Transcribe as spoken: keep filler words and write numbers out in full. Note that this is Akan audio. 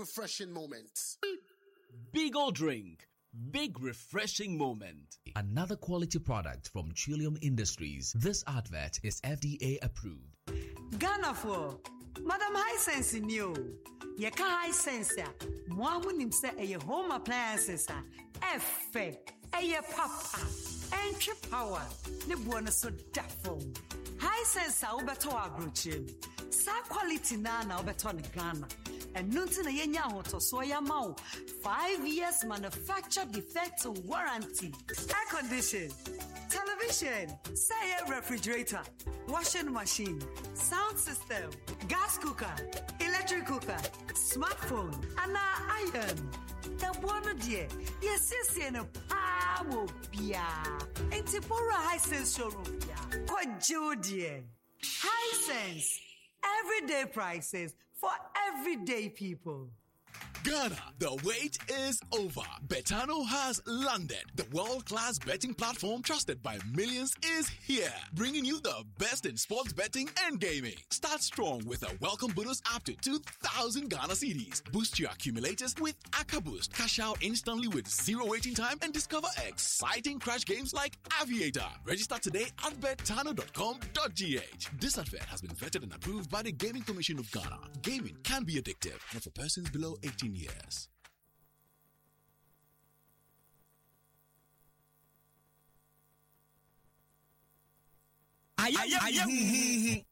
refreshing moment. Beagle Drink. Big refreshing moment. Another quality product from Trillium Industries. This advert is F D A approved. Ghana for Madam Hisense new. Yeka Hisense ya. Mwamu nimse eye home appliances a. Efe. Eye papa. Entry power. Ne buwana so dafo. Hisense a ubeto agruchim. Sa quality na na ubeto ni Ghana. And nunti na yenya hoto so yamao. Five years manufacture defect warranty. Air condition, television, say refrigerator, washing machine, sound system, gas cooker, electric cooker, smartphone, and iron. The one dear, yes, yes, and a power bia. And Tipura Hisense showroom bia. Kwa dear. Hisense. Everyday prices for everyday people. Ghana, the wait is over. Betano has landed. The world-class betting platform trusted by millions is here, bringing you the best in sports betting and gaming. Start strong with a welcome bonus up to two thousand Ghana cedis. Boost your accumulators with AkaBoost. Cash out instantly with zero waiting time and discover exciting crash games like Aviator. Register today at betano dot com dot g h. This advert has been vetted and approved by the Gaming Commission of Ghana. Gaming can be addictive, not for persons below eighteen years. I am